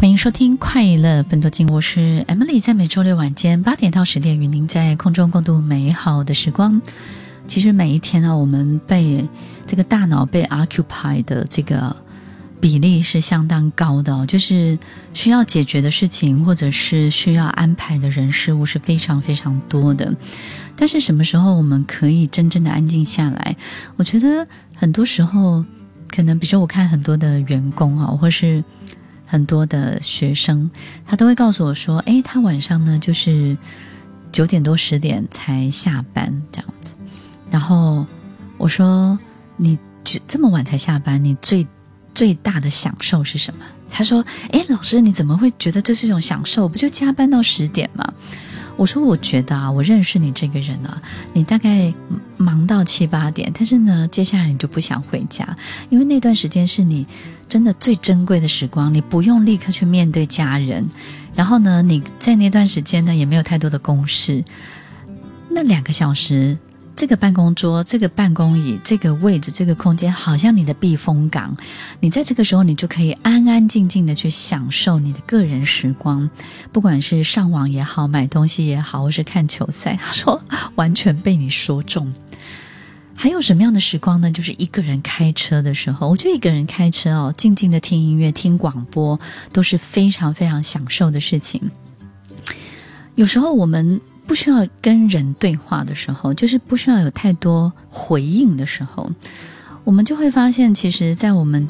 欢迎收听快乐分多金，我是 Emily， 在每周六晚间8点到10点与您在空中共度美好的时光。其实每一天我们被这个大脑被 occupy 的这个比例是相当高的就是需要解决的事情或者是需要安排的人事物是非常非常多的。但是什么时候我们可以真正的安静下来？我觉得很多时候可能比如说我看很多的员工或是很多的学生，他都会告诉我说他晚上呢就是9点多10点才下班这样子。然后我说你这么晚才下班，你最大的享受是什么？他说老师你怎么会觉得这是一种享受？不就加班到10点吗？我说我觉得我认识你这个人你大概忙到7、8点，但是呢接下来你就不想回家，因为那段时间是你真的最珍贵的时光，你不用立刻去面对家人，然后呢你在那段时间呢也没有太多的公事，那2个小时这个办公桌、这个办公椅、这个位置、这个空间好像你的避风港，你在这个时候你就可以安安静静的去享受你的个人时光，不管是上网也好，买东西也好，或是看球赛。他说完全被你说中。还有什么样的时光呢？就是一个人开车的时候，我觉得一个人开车静静的听音乐、听广播都是非常非常享受的事情。有时候我们不需要跟人对话的时候，就是不需要有太多回应的时候，我们就会发现其实在我们